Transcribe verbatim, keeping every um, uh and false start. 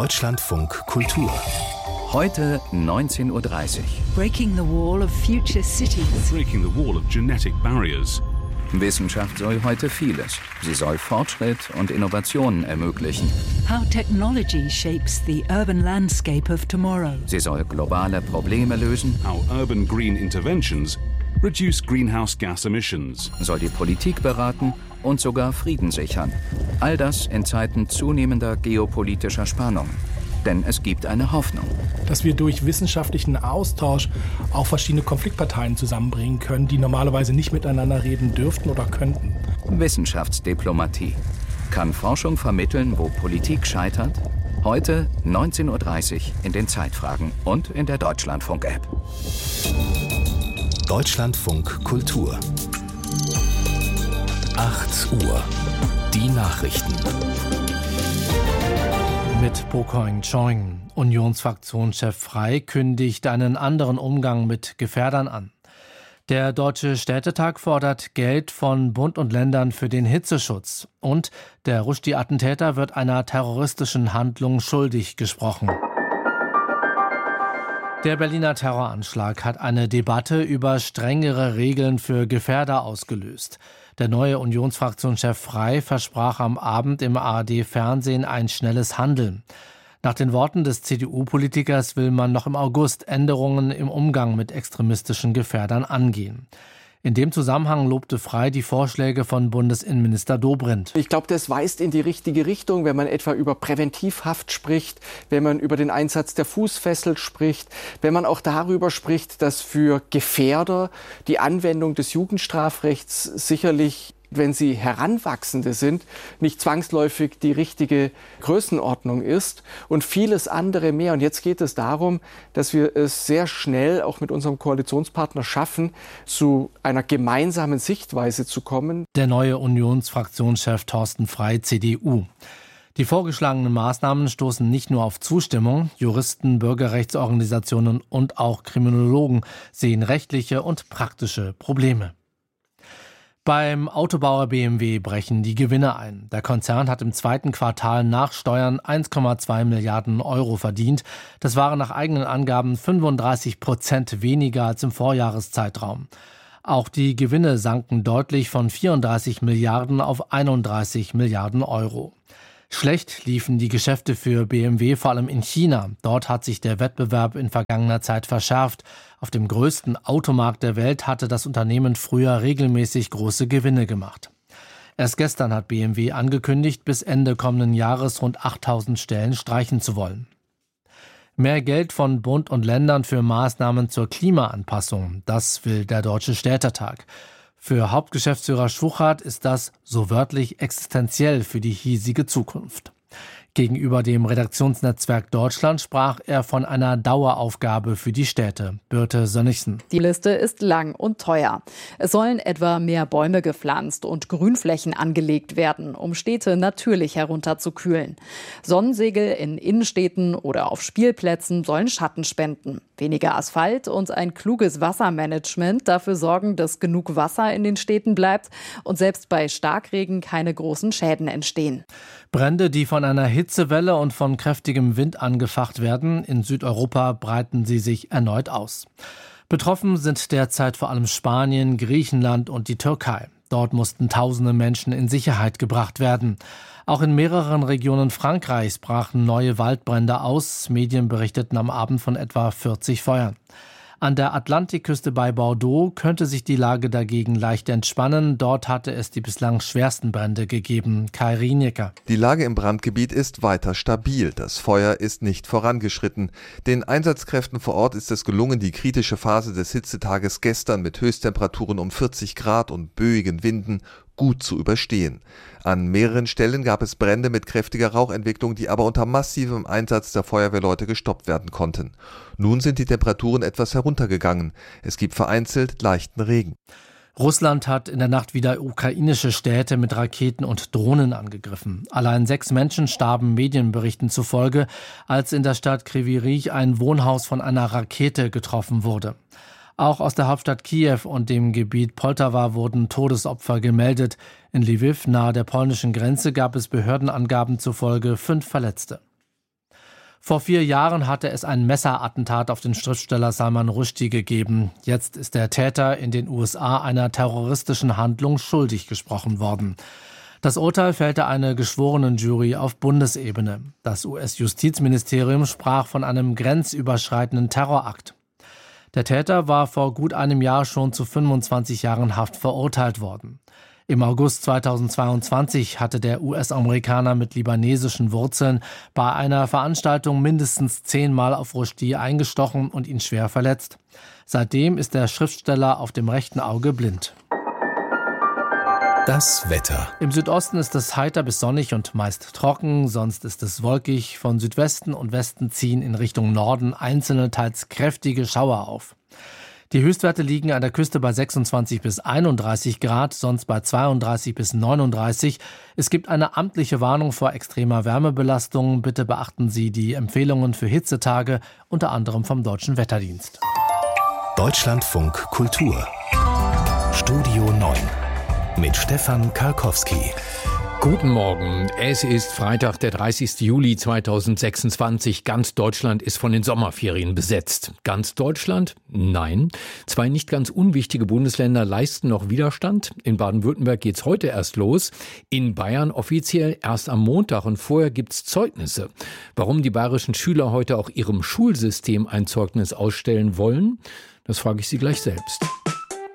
Deutschlandfunk Kultur. Heute neunzehn Uhr dreißig. Breaking the wall of future cities. Breaking the wall of genetic barriers. Wissenschaft soll heute vieles. Sie soll Fortschritt und Innovationen ermöglichen. How technology shapes the urban landscape of tomorrow. Sie soll globale Probleme lösen. How urban green interventions reduce greenhouse gas emissions. Soll die Politik beraten und sogar Frieden sichern. All das in Zeiten zunehmender geopolitischer Spannung. Denn es gibt eine Hoffnung. Dass wir durch wissenschaftlichen Austausch auch verschiedene Konfliktparteien zusammenbringen können, die normalerweise nicht miteinander reden dürften oder könnten. Wissenschaftsdiplomatie. Kann Forschung vermitteln, wo Politik scheitert? Heute neunzehn Uhr dreißig in den Zeitfragen und in der Deutschlandfunk-App. Deutschlandfunk Kultur. acht Uhr. Die Nachrichten. Mit Bokoing Choing. Unionsfraktionschef Frey kündigt einen anderen Umgang mit Gefährdern an. Der Deutsche Städtetag fordert Geld von Bund und Ländern für den Hitzeschutz. Und der Rushdie-Attentäter wird einer terroristischen Handlung schuldig gesprochen. Der Berliner Terroranschlag hat eine Debatte über strengere Regeln für Gefährder ausgelöst. Der neue Unionsfraktionschef Frey versprach am Abend im A R D-Fernsehen ein schnelles Handeln. Nach den Worten des C D U-Politikers will man noch im August Änderungen im Umgang mit extremistischen Gefährdern angehen. In dem Zusammenhang lobte Frey die Vorschläge von Bundesinnenminister Dobrindt. Ich glaube, das weist in die richtige Richtung, wenn man etwa über Präventivhaft spricht, wenn man über den Einsatz der Fußfessel spricht, wenn man auch darüber spricht, dass für Gefährder die Anwendung des Jugendstrafrechts sicherlich, wenn sie Heranwachsende sind, nicht zwangsläufig die richtige Größenordnung ist und vieles andere mehr. Und jetzt geht es darum, dass wir es sehr schnell auch mit unserem Koalitionspartner schaffen, zu einer gemeinsamen Sichtweise zu kommen. Der neue Unionsfraktionschef Thorsten Frey, C D U. Die vorgeschlagenen Maßnahmen stoßen nicht nur auf Zustimmung. Juristen, Bürgerrechtsorganisationen und auch Kriminologen sehen rechtliche und praktische Probleme. Beim Autobauer B M W brechen die Gewinne ein. Der Konzern hat im zweiten Quartal nach Steuern eins Komma zwei Milliarden Euro verdient. Das waren nach eigenen Angaben fünfunddreißig Prozent weniger als im Vorjahreszeitraum. Auch die Gewinne sanken deutlich von vierunddreißig Milliarden auf einunddreißig Milliarden Euro. Schlecht liefen die Geschäfte für B M W vor allem in China. Dort hat sich der Wettbewerb in vergangener Zeit verschärft. Auf dem größten Automarkt der Welt hatte das Unternehmen früher regelmäßig große Gewinne gemacht. Erst gestern hat B M W angekündigt, bis Ende kommenden Jahres rund achttausend Stellen streichen zu wollen. Mehr Geld von Bund und Ländern für Maßnahmen zur Klimaanpassung, das will der Deutsche Städtetag. Für Hauptgeschäftsführer Schwuchart ist das so wörtlich existenziell für die hiesige Zukunft. Gegenüber dem Redaktionsnetzwerk Deutschland sprach er von einer Daueraufgabe für die Städte. Birte Sönnigsen. Die Liste ist lang und teuer. Es sollen etwa mehr Bäume gepflanzt und Grünflächen angelegt werden, um Städte natürlich herunterzukühlen. Sonnensegel in Innenstädten oder auf Spielplätzen sollen Schatten spenden. Weniger Asphalt und ein kluges Wassermanagement dafür sorgen, dass genug Wasser in den Städten bleibt und selbst bei Starkregen keine großen Schäden entstehen. Brände, die von einer Hitzewelle und von kräftigem Wind angefacht werden, in Südeuropa breiten sie sich erneut aus. Betroffen sind derzeit vor allem Spanien, Griechenland und die Türkei. Dort mussten tausende Menschen in Sicherheit gebracht werden. Auch in mehreren Regionen Frankreichs brachen neue Waldbrände aus. Medien berichteten am Abend von etwa vierzig Feuern. An der Atlantikküste bei Bordeaux könnte sich die Lage dagegen leicht entspannen. Dort hatte es die bislang schwersten Brände gegeben. Kai Rienecker. Die Lage im Brandgebiet ist weiter stabil. Das Feuer ist nicht vorangeschritten. Den Einsatzkräften vor Ort ist es gelungen, die kritische Phase des Hitzetages gestern mit Höchsttemperaturen um vierzig Grad und böigen Winden gut zu überstehen. An mehreren Stellen gab es Brände mit kräftiger Rauchentwicklung, die aber unter massivem Einsatz der Feuerwehrleute gestoppt werden konnten. Nun sind die Temperaturen etwas heruntergegangen. Es gibt vereinzelt leichten Regen. Russland hat in der Nacht wieder ukrainische Städte mit Raketen und Drohnen angegriffen. Allein sechs Menschen starben Medienberichten zufolge, als in der Stadt Kryvyi Rih ein Wohnhaus von einer Rakete getroffen wurde. Auch aus der Hauptstadt Kiew und dem Gebiet Poltawa wurden Todesopfer gemeldet. In Lviv, nahe der polnischen Grenze, gab es Behördenangaben zufolge fünf Verletzte. Vor vier Jahren hatte es ein Messerattentat auf den Schriftsteller Salman Rushdie gegeben. Jetzt ist der Täter in den U S A einer terroristischen Handlung schuldig gesprochen worden. Das Urteil fällte eine Geschworenenjury auf Bundesebene. Das U S-Justizministerium sprach von einem grenzüberschreitenden Terrorakt. Der Täter war vor gut einem Jahr schon zu fünfundzwanzig Jahren Haft verurteilt worden. Im August zweitausendzweiundzwanzig hatte der U S-Amerikaner mit libanesischen Wurzeln bei einer Veranstaltung mindestens zehnmal auf Rushdie eingestochen und ihn schwer verletzt. Seitdem ist der Schriftsteller auf dem rechten Auge blind. Das Wetter. Im Südosten ist es heiter bis sonnig und meist trocken, sonst ist es wolkig. Von Südwesten und Westen ziehen in Richtung Norden einzelne, teils kräftige Schauer auf. Die Höchstwerte liegen an der Küste bei sechsundzwanzig bis einunddreißig Grad, sonst bei zweiunddreißig bis neununddreißig. Es gibt eine amtliche Warnung vor extremer Wärmebelastung. Bitte beachten Sie die Empfehlungen für Hitzetage, unter anderem vom Deutschen Wetterdienst. Deutschlandfunk Kultur. Studio neun mit Stefan Karkowski. Guten Morgen. Es ist Freitag, der dreißigsten Juli zweitausendsechsundzwanzig. Ganz Deutschland ist von den Sommerferien besetzt. Ganz Deutschland? Nein. Zwei nicht ganz unwichtige Bundesländer leisten noch Widerstand. In Baden-Württemberg geht's heute erst los. In Bayern offiziell erst am Montag und vorher gibt's Zeugnisse. Warum die bayerischen Schüler heute auch ihrem Schulsystem ein Zeugnis ausstellen wollen, das frage ich Sie gleich selbst.